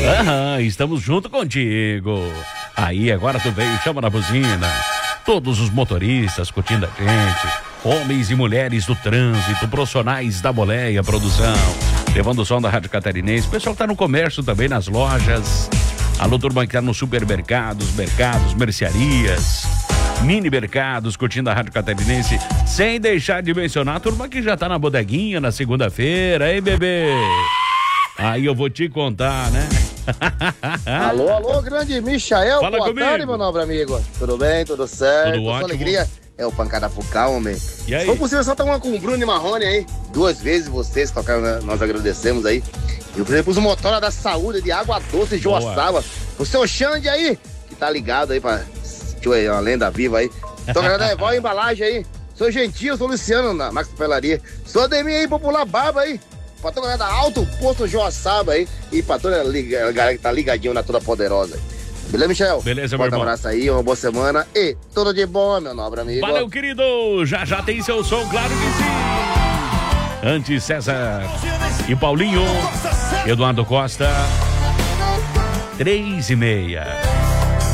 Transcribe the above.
Estamos junto contigo. Aí, agora tu veio, chama na buzina. Todos os motoristas curtindo a gente. Homens e mulheres do trânsito, profissionais da boleia, produção. Levando o som da Rádio Catarinense. O pessoal tá no comércio também, nas lojas. Alô, turma que tá nos supermercados, mercados, mercearias, mini mercados, curtindo a Rádio Catarinense. Sem deixar de mencionar a turma que já tá na bodeguinha na segunda-feira, hein, bebê? Aí eu vou te contar, né? Alô, grande Michael. Fala boa comigo. tarde, meu nobre amigo. Tudo bem, tudo certo? Tudo Sua ótimo. alegria é o Pancada Fucal, homem. E aí? Se for possível, só tomar com o Bruno e Marrone aí. 2 vezes vocês tocaram, né? Nós agradecemos aí. Eu, por exemplo, pus o motor da saúde de Água Doce de Joaçaba. O seu Xande aí, que tá ligado aí pra... É uma lenda viva aí. Toca da Evó, embalagem aí. Sou Gentil, sou Luciano na Max Papelaria. Sou Ademir aí, Popular Barba aí. Pra toda a galera da Alto Posto Joaçaba aí. E pra toda a galera que tá ligadinho na Toda Poderosa. Beleza, Michel? Beleza, meu irmão. Um abraço aí, uma boa semana e tudo de bom, meu nobre amigo. Valeu, querido. Já tem seu som, claro que sim. Antes, César e Paulinho. Eduardo Costa. 3:30.